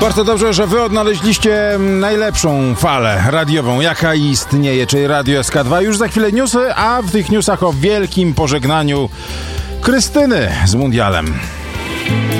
Bardzo dobrze, że wy odnaleźliście najlepszą falę radiową, jaka istnieje, czyli Radio SK2. Już za chwilę newsy, a w tych newsach o wielkim pożegnaniu Krystyny z mundialem.